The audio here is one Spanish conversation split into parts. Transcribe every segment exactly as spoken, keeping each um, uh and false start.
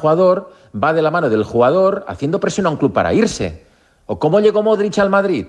jugador va de la mano del jugador haciendo presión a un club para irse. ¿O cómo llegó Modric al Madrid?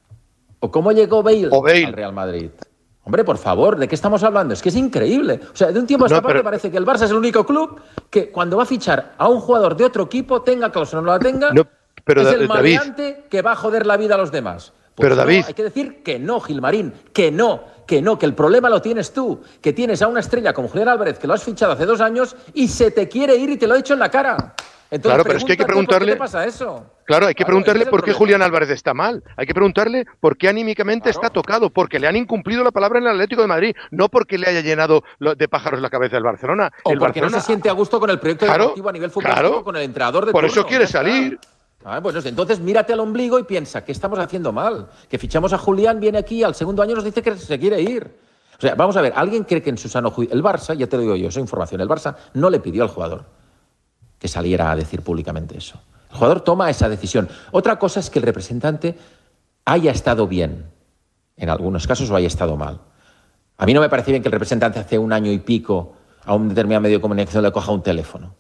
¿O cómo llegó Bale, Bale. al Real Madrid? Hombre, por favor, ¿de qué estamos hablando? Es que es increíble. O sea, de un tiempo a esta no, parte pero... parece que el Barça es el único club que cuando va a fichar a un jugador de otro equipo, tenga cláusula o no la tenga, no, pero es el David, maleante que va a joder la vida a los demás. Pues pero David... No, hay que decir que no, Gilmarín, que no, que no, que el problema lo tienes tú, que tienes a una estrella como Julián Álvarez, que lo has fichado hace dos años y se te quiere ir y te lo ha hecho en la cara. Entonces, claro, pero es que hay que preguntarle... ¿Por qué te pasa eso? Claro, hay que claro, preguntarle por qué problema. Julián Álvarez está mal. Hay que preguntarle por qué anímicamente claro. está tocado. Porque le han incumplido la palabra en el Atlético de Madrid. No porque le haya llenado de pájaros la cabeza del Barcelona. O el porque Barcelona... no se siente a gusto con el proyecto claro, deportivo a nivel futbolístico, claro. con el entrenador de Por turno. eso quiere salir. Ah, bueno, entonces mírate al ombligo y piensa, ¿qué estamos haciendo mal? Que fichamos a Julián, viene aquí, al segundo año nos dice que se quiere ir. O sea, vamos a ver, ¿alguien cree que en su sano juicio... El Barça, ya te lo digo yo, esa información, el Barça no le pidió al jugador que saliera a decir públicamente eso. El jugador toma esa decisión. Otra cosa es que el representante haya estado bien, en algunos casos, o haya estado mal. A mí no me parece bien que el representante hace un año y pico a un determinado medio de comunicación le coja un teléfono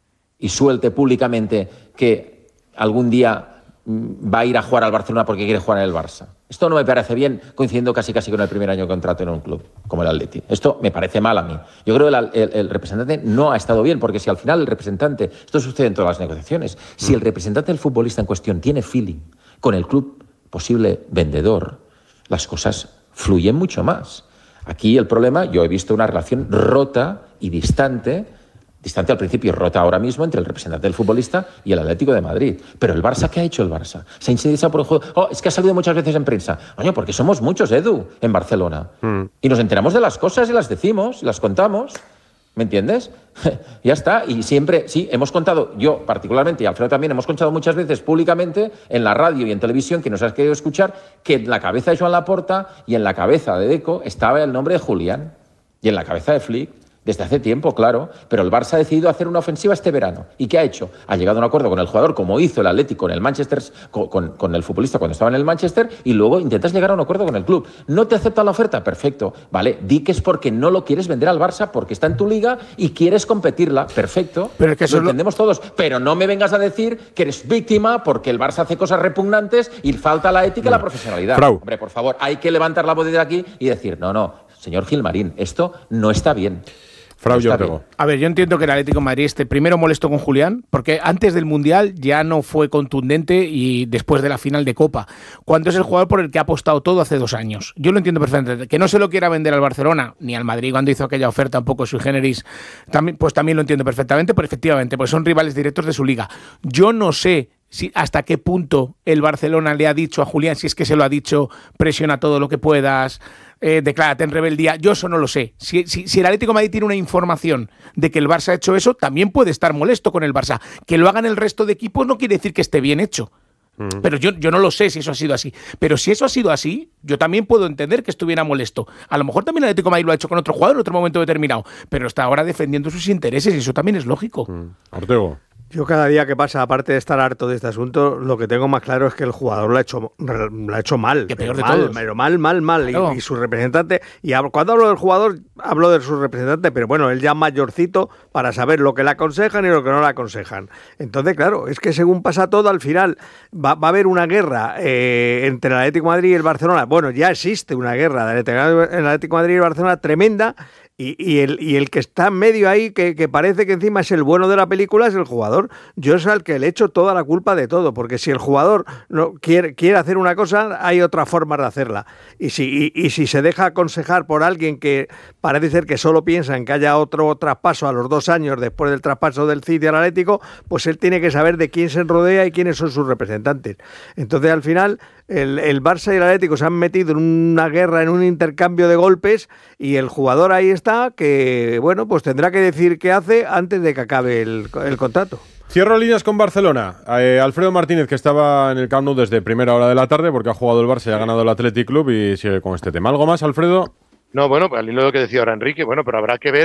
y suelte públicamente que algún día va a ir a jugar al Barcelona porque quiere jugar en el Barça. Esto no me parece bien, coincidiendo casi casi con el primer año de contrato en un club como el Atleti. Esto me parece mal a mí. Yo creo que el, el, el representante no ha estado bien, porque si al final el representante, esto sucede en todas las negociaciones, si el representante del futbolista en cuestión tiene feeling con el club posible vendedor, las cosas fluyen mucho más. Aquí el problema, yo he visto una relación rota y distante, distante al principio, rota ahora mismo entre el representante del futbolista y el Atlético de Madrid. Pero el Barça, ¿qué ha hecho el Barça? Se ha interesado por el juego. Oh, es que ha salido muchas veces en prensa. Coño, porque somos muchos, Edu, en Barcelona. Mm. Y nos enteramos de las cosas y las decimos, y las contamos. ¿Me entiendes? Ya está. Y siempre, sí, hemos contado, yo particularmente, y Alfredo también, hemos contado muchas veces públicamente, en la radio y en televisión, que nos has querido escuchar, que en la cabeza de Joan Laporta y en la cabeza de Deco estaba el nombre de Julián. Y en la cabeza de Flick. Desde hace tiempo, claro, pero el Barça ha decidido hacer una ofensiva este verano. ¿Y qué ha hecho? Ha llegado a un acuerdo con el jugador, como hizo el Atlético con el Manchester, con, con, con el futbolista cuando estaba en el Manchester, y luego intentas llegar a un acuerdo con el club. ¿No te acepta la oferta? Perfecto. Vale, di que es porque no lo quieres vender al Barça, porque está en tu liga y quieres competirla. Perfecto. Pero es que eso lo entendemos lo... todos. Pero no me vengas a decir que eres víctima porque el Barça hace cosas repugnantes y falta la ética y la profesionalidad. Frau. Hombre, por favor, hay que levantar la voz de aquí y decir, no, no, señor Gilmarín, esto no está bien. Frau Ortego. A ver, yo entiendo que el Atlético de Madrid esté primero molesto con Julián, porque antes del Mundial ya no fue contundente y después de la final de Copa, cuando es el jugador por el que ha apostado todo hace dos años. Yo lo entiendo perfectamente. Que no se lo quiera vender al Barcelona, ni al Madrid cuando hizo aquella oferta un poco sui generis, también, pues también lo entiendo perfectamente, pero efectivamente, pues son rivales directos de su liga. Yo no sé si hasta qué punto el Barcelona le ha dicho a Julián, si es que se lo ha dicho, presiona todo lo que puedas, eh, declárate en rebeldía. Yo eso no lo sé. Si, si, si el Atlético de Madrid tiene una información de que el Barça ha hecho eso, también puede estar molesto con el Barça. Que lo hagan el resto de equipos no quiere decir que esté bien hecho. Mm. Pero yo, yo no lo sé si eso ha sido así. Pero si eso ha sido así, yo también puedo entender que estuviera molesto. A lo mejor también el Atlético de Madrid lo ha hecho con otro jugador en otro momento determinado, pero está ahora defendiendo sus intereses y eso también es lógico. Mm. Ortego. Yo cada día que pasa, aparte de estar harto de este asunto, lo que tengo más claro es que el jugador lo ha hecho, lo ha hecho mal. Que peor de mal, todos. Pero mal, mal, mal. Claro. Y, y su representante, y hablo, cuando hablo del jugador, hablo de su representante, pero bueno, él ya mayorcito para saber lo que le aconsejan y lo que no le aconsejan. Entonces, claro, es que según pasa todo, al final va, va a haber una guerra eh, entre el Atlético de Madrid y el Barcelona. Bueno, ya existe una guerra del Atlético de Madrid y el Barcelona tremenda. Y, y, el, y el que está en medio ahí, que, que parece que encima es el bueno de la película, es el jugador. Yo es al que le echo toda la culpa de todo, porque si el jugador no quiere, quiere hacer una cosa, hay otra forma de hacerla. Y si, y, y si se deja aconsejar por alguien que parece ser que solo piensa en que haya otro traspaso a los dos años después del traspaso del City al Atlético, pues él tiene que saber de quién se rodea y quiénes son sus representantes. Entonces, al final, el, el Barça y el Atlético se han metido en una guerra, en un intercambio de golpes, y el jugador ahí está que, bueno, pues tendrá que decir qué hace antes de que acabe el, el contrato. Cierro líneas con Barcelona. Eh, Alfredo Martínez, que estaba en el Camp Nou desde primera hora de la tarde porque ha jugado el Barça y ha ganado el Athletic Club y sigue con este tema. ¿Algo más, Alfredo? No, bueno, al hilo de lo que decía ahora Enrique, bueno, pero habrá que ver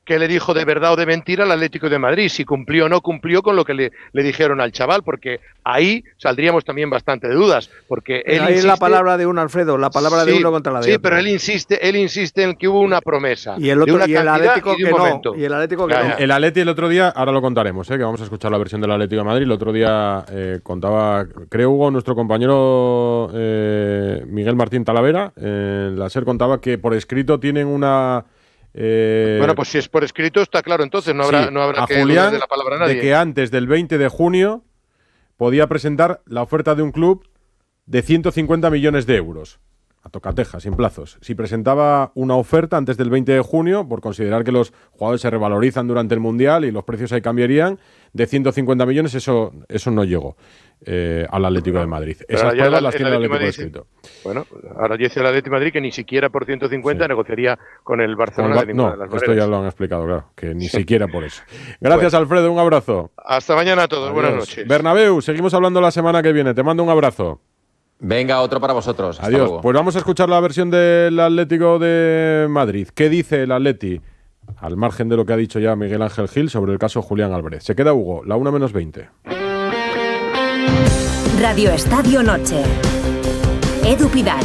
qué le dijo de verdad o de mentira al Atlético de Madrid, si cumplió o no cumplió con lo que le, le dijeron al chaval, porque ahí saldríamos también bastante de dudas, porque él ahí insiste, es la palabra de uno, Alfredo, la palabra sí, de uno contra la de sí, otro. pero él insiste, él insiste en que hubo una promesa y el otro, de una y el Atlético y de que un no, momento. y el Atlético que Ya, no. ya. El Atleti el otro día, ahora lo contaremos, ¿eh? Que vamos a escuchar la versión del Atlético de Madrid. El otro día eh, contaba, creo Hugo, nuestro compañero eh, Miguel Martín Talavera, eh, la SER contaba que por escrito tienen una... Eh, Bueno, pues si es por escrito está claro, entonces no habrá, sí, no habrá a que Julián, dudar de la palabra a nadie. de que antes del veinte de junio podía presentar la oferta de un club de ciento cincuenta millones de euros. A tocateja, sin plazos. Si presentaba una oferta antes del veinte de junio, por considerar que los jugadores se revalorizan durante el Mundial y los precios ahí cambiarían, de ciento cincuenta millones, eso, eso no llegó eh, al Atlético de Madrid. Pero Esas ya pruebas el- las el tiene el Atlético Atlético Madrid escrito. Bueno, ahora dice el Atlético de Madrid que ni siquiera por ciento cincuenta Sí. negociaría con el Con Barcelona el de Bar- ninguna no, de las esto maneras. ya lo han explicado, claro, que ni Sí. siquiera por eso. Gracias, Bueno. Alfredo, un abrazo. Hasta mañana a todos, Adiós. buenas noches. Bernabéu, seguimos hablando la semana que viene. Te mando un abrazo. Venga, otro para vosotros. Hasta Adiós. luego. Pues vamos a escuchar la versión del Atlético de Madrid. ¿Qué dice el Atleti? Al margen de lo que ha dicho ya Miguel Ángel Gil sobre el caso Julián Álvarez. Se queda Hugo, la una menos veinte. Radio Estadio Noche. Edu Pidal.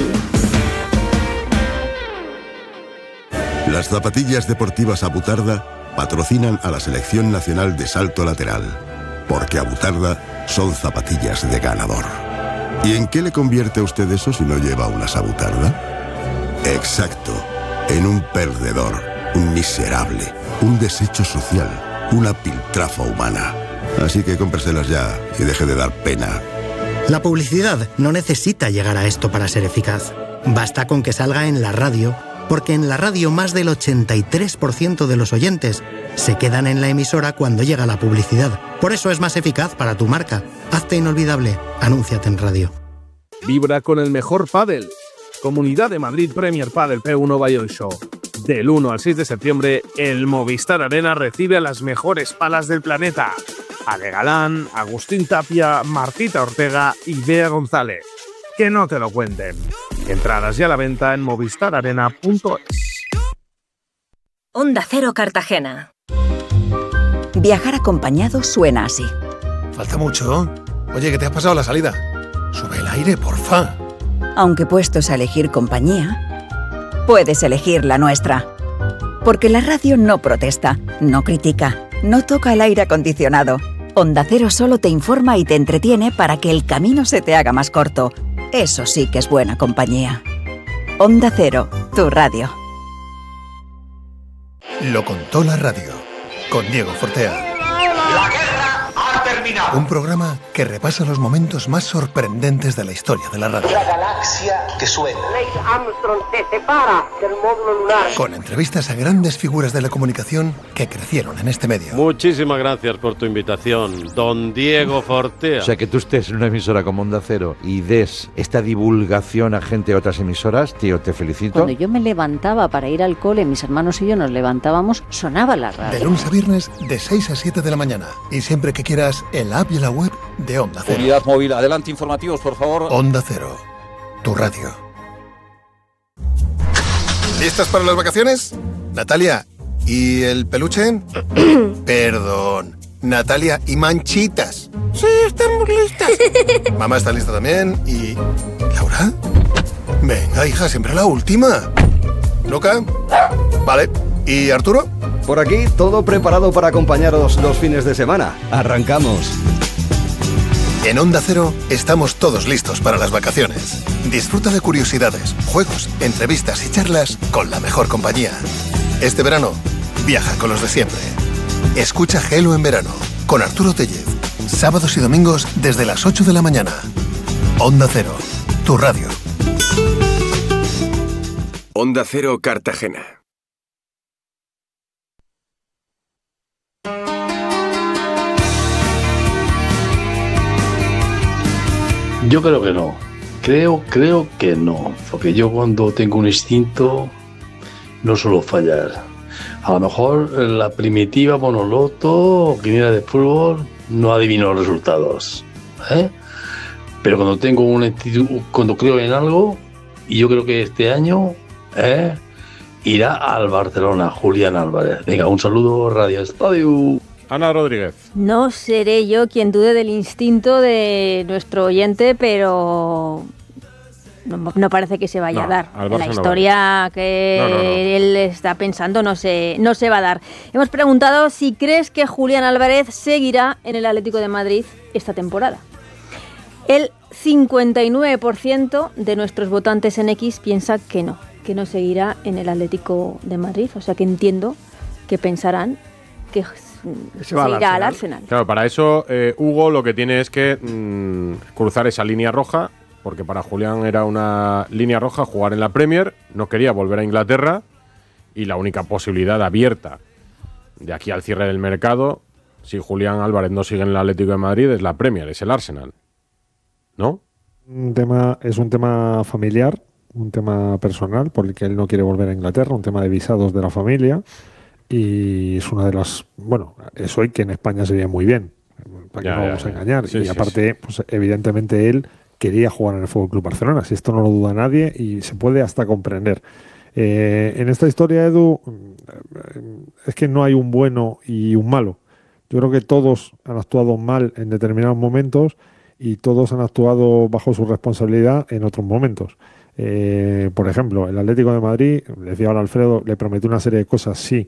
Las zapatillas deportivas Abutarda patrocinan a la Selección Nacional de Salto Lateral, porque Abutarda son zapatillas de ganador. ¿Y en qué le convierte a usted eso si no lleva una Abutarda? Exacto, en un perdedor, un miserable, un desecho social, una piltrafa humana. Así que cómpreselas ya y deje de dar pena. La publicidad no necesita llegar a esto para ser eficaz. Basta con que salga en la radio, porque en la radio más del ochenta y tres por ciento de los oyentes se quedan en la emisora cuando llega la publicidad. Por eso es más eficaz para tu marca. Hazte inolvidable. Anúnciate en radio. Vibra con el mejor pádel. Comunidad de Madrid Premier Padel P uno Bayonne Show. Del uno al seis de septiembre, el Movistar Arena recibe a las mejores palas del planeta. Ale Galán, Agustín Tapia, Martita Ortega y Bea González. Que no te lo cuenten. Entradas ya a la venta en movistar arena punto es. Onda Cero Cartagena. Viajar acompañado suena así. Falta mucho. Oye, ¿qué te has pasado la salida? Sube el aire, porfa. Aunque puestos a elegir compañía, puedes elegir la nuestra. Porque la radio no protesta, no critica, no toca el aire acondicionado. Onda Cero solo te informa y te entretiene para que el camino se te haga más corto. Eso sí que es buena compañía. Onda Cero, tu radio. Lo contó la radio. Con Diego Fortea. La guerra ha terminado. Un programa que repasa los momentos más sorprendentes de la historia de la radio. La galaxia que suena. Neil Armstrong se separa del módulo lunar. Con entrevistas a grandes figuras de la comunicación que crecieron en este medio. Muchísimas gracias por tu invitación, don Diego Fortea. O sea, que tú estés en una emisora como Onda Cero y des esta divulgación a gente de otras emisoras, tío, te felicito. Cuando yo me levantaba para ir al cole, mis hermanos y yo nos levantábamos, sonaba la radio. De lunes a viernes, de seis a siete de la mañana. Y siempre que quieras, en la app y en la web de Onda Cero. Unidad móvil, adelante informativos, por favor. Onda Cero, tu radio. ¿Listas para las vacaciones? Natalia, ¿y el peluche? Perdón, Natalia, ¿y Manchitas? Sí, estamos listas. Mamá está lista también. ¿Y Laura? Venga, hija, siempre la última. ¿Luca? Vale. ¿Y Arturo? Por aquí, todo preparado para acompañaros los fines de semana. ¡Arrancamos! En Onda Cero estamos todos listos para las vacaciones. Disfruta de curiosidades, juegos, entrevistas y charlas con la mejor compañía. Este verano, viaja con los de siempre. Escucha Gelo en verano, con Arturo Tellez. Sábados y domingos desde las ocho de la mañana. Onda Cero, tu radio. Onda Cero Cartagena. Yo creo que no. Creo, creo que no. Porque yo cuando tengo un instinto no suelo fallar. A lo mejor la primitiva monoloto o quiniela de fútbol no adivino los resultados. ¿eh? Pero cuando tengo un instinto, cuando creo en algo, y yo creo que este año ¿eh? irá al Barcelona, Julián Álvarez. Venga, un saludo, Radio Estadio. Ana Rodríguez. No seré yo quien dude del instinto de nuestro oyente, pero no, no parece que se vaya no, a dar. La no historia va. que no, no, no. él está pensando no se, no se va a dar. Hemos preguntado si crees que Julián Álvarez seguirá en el Atlético de Madrid esta temporada. El cincuenta y nueve por ciento de nuestros votantes en X piensa que no, que no seguirá en el Atlético de Madrid. O sea que entiendo que pensarán que se va irá al Arsenal. Claro, para eso eh, Hugo lo que tiene es que mmm, cruzar esa línea roja, porque para Julián era una línea roja jugar en la Premier, no quería volver a Inglaterra y la única posibilidad abierta de aquí al cierre del mercado, si Julián Álvarez no sigue en el Atlético de Madrid, es la Premier, es el Arsenal. ¿No? Un tema, es un tema familiar, un tema personal, porque él no quiere volver a Inglaterra, un tema de visados de la familia, y es una de las, bueno, es hoy que en España se ve muy bien, para que ya, no ya, vamos a ya. engañar, Sí, y sí, aparte, sí. Pues evidentemente él quería jugar en el F C Barcelona, si esto no lo duda nadie, y se puede hasta comprender. Eh, en esta historia, Edu, es que no hay un bueno y un malo. Yo creo que todos han actuado mal en determinados momentos, y todos han actuado bajo su responsabilidad en otros momentos. Eh, por ejemplo, el Atlético de Madrid, decía ahora Alfredo, le prometió una serie de cosas, sí.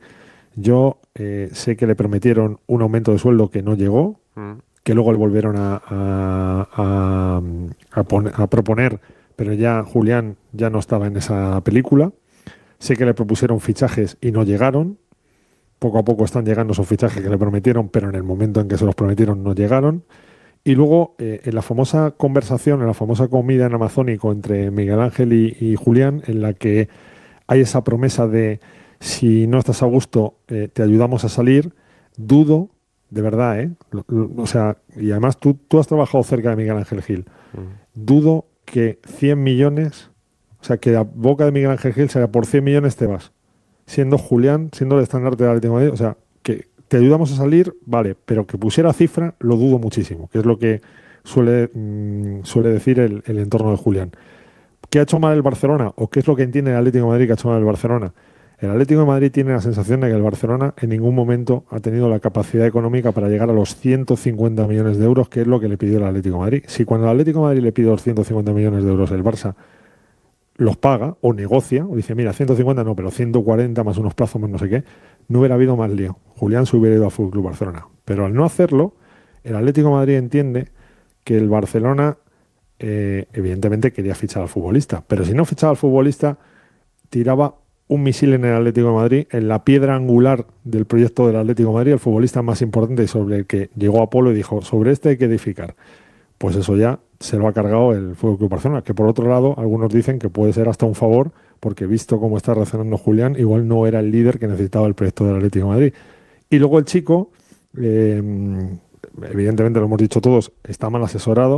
Yo eh, sé que le prometieron un aumento de sueldo que no llegó, mm. que luego le volvieron a, a, a, a, poner, a proponer, pero ya Julián ya no estaba en esa película. Sé que le propusieron fichajes y no llegaron. Poco a poco están llegando esos fichajes que le prometieron, pero en el momento en que se los prometieron no llegaron. Y luego, eh, en la famosa conversación, en la famosa comida en Amazónico entre Miguel Ángel y, y Julián, en la que hay esa promesa de si no estás a gusto, eh, te ayudamos a salir, dudo, de verdad, ¿eh? Lo, lo, o sea, y además tú, tú has trabajado cerca de Miguel Ángel Gil, mm. dudo que cien millones, o sea, que a boca de Miguel Ángel Gil sea por cien millones te vas, siendo Julián, siendo el estandarte del Atlético de Madrid, o sea, que te ayudamos a salir, vale, pero que pusiera cifra, lo dudo muchísimo, que es lo que suele, mmm, suele decir el, el entorno de Julián. ¿Qué ha hecho mal el Barcelona? ¿O qué es lo que entiende el Atlético de Madrid que ha hecho mal el Barcelona? El Atlético de Madrid tiene la sensación de que el Barcelona en ningún momento ha tenido la capacidad económica para llegar a los ciento cincuenta millones de euros, que es lo que le pidió el Atlético de Madrid. Si cuando el Atlético de Madrid le pide los ciento cincuenta millones de euros el Barça los paga o negocia, o dice, mira, ciento cincuenta no, pero ciento cuarenta más unos plazos más no sé qué, no hubiera habido más lío. Julián se hubiera ido al F C Barcelona. Pero al no hacerlo, el Atlético de Madrid entiende que el Barcelona eh, evidentemente quería fichar al futbolista, pero si no fichaba al futbolista, tiraba un misil en el Atlético de Madrid, en la piedra angular del proyecto del Atlético de Madrid, el futbolista más importante y sobre el que llegó Apolo y dijo, sobre este hay que edificar. Pues eso ya se lo ha cargado el F C Barcelona, que por otro lado algunos dicen que puede ser hasta un favor, porque visto cómo está reaccionando Julián, igual no era el líder que necesitaba el proyecto del Atlético de Madrid. Y luego el chico, eh, evidentemente lo hemos dicho todos, está mal asesorado,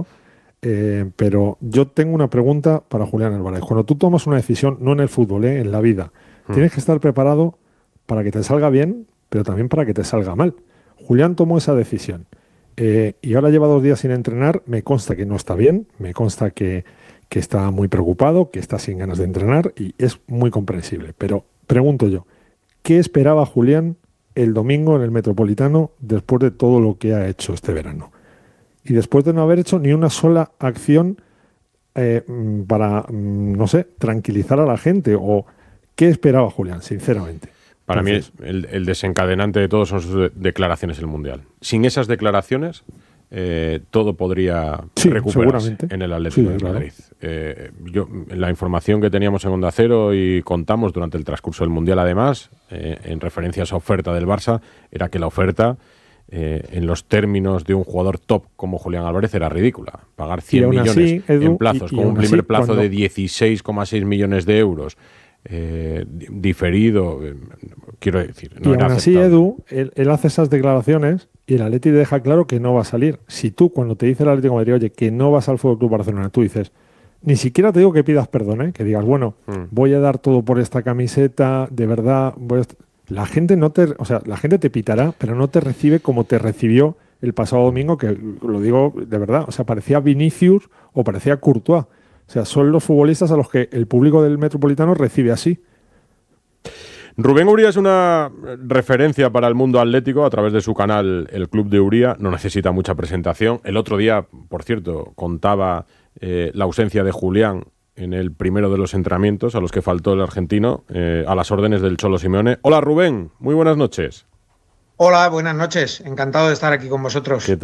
eh, pero yo tengo una pregunta para Julián Álvarez. Cuando tú tomas una decisión, no en el fútbol, eh, en la vida, mm. tienes que estar preparado para que te salga bien, pero también para que te salga mal. Julián tomó esa decisión. Eh, y ahora lleva dos días sin entrenar, me consta que no está bien, me consta que, que está muy preocupado, que está sin ganas de entrenar y es muy comprensible. Pero pregunto yo, ¿qué esperaba Julián el domingo en el Metropolitano después de todo lo que ha hecho este verano? Y después de no haber hecho ni una sola acción eh, para, no sé, tranquilizar a la gente, o ¿qué esperaba Julián, sinceramente? Para Entonces, mí el, el desencadenante de todo son sus de- declaraciones en el Mundial. Sin esas declaraciones, eh, todo podría Sí, recuperarse seguramente. en el Atlético Sí, de claro. Madrid. Eh, yo, la información que teníamos en Onda Cero y contamos durante el transcurso del Mundial, además, eh, en referencia a esa oferta del Barça, era que la oferta, eh, en los términos de un jugador top como Julián Álvarez, era ridícula. Pagar cien aún millones así, Edu, en plazos, y- y con un aún así, primer plazo cuando- de dieciséis coma seis millones de euros, eh, di- diferido, eh, quiero decir, no y era aún así, aceptable. Edu, él, él hace esas declaraciones y el Atleti le deja claro que no va a salir. Si tú, cuando te dice el Atlético de Madrid, oye, que no vas al F C Barcelona, tú dices, ni siquiera te digo que pidas perdón, ¿eh? Que digas, bueno, Mm. voy a dar todo por esta camiseta, de verdad, voy a est-". la gente no te, o sea, la gente te pitará, pero no te recibe como te recibió el pasado domingo, que lo digo de verdad, o sea, parecía Vinicius o parecía Courtois. O sea, son los futbolistas a los que el público del Metropolitano recibe así. Rubén Uría es una referencia para el mundo atlético a través de su canal El Club de Uría. No necesita mucha presentación. El otro día, por cierto, contaba eh, la ausencia de Julián en el primero de los entrenamientos a los que faltó el argentino, eh, a las órdenes del Cholo Simeone. Hola Rubén, muy buenas noches. Hola, buenas noches. Encantado de estar aquí con vosotros. ¿Qué tal?